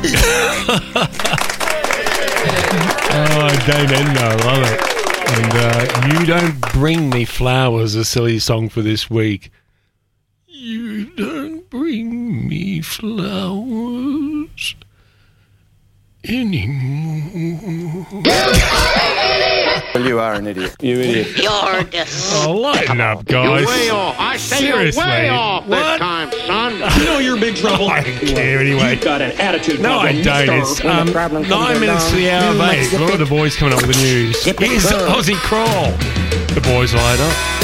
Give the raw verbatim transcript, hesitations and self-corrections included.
Oh, Dame Edna, I love it. And uh, You Don't Bring Me Flowers, a silly song for this week. You don't bring me flowers anymore. You are an idiot. You idiot. You're just... Oh, lighten up, guys. You're way off. I say Seriously. you're way off What? this time, son. You know you're in big trouble. I don't care anyway. You've got an attitude No, I problem. don't. Mister It's um, nine minutes to the hour of eight. What are the boys coming up with the news? Here's Aussie Crawl. The boys later.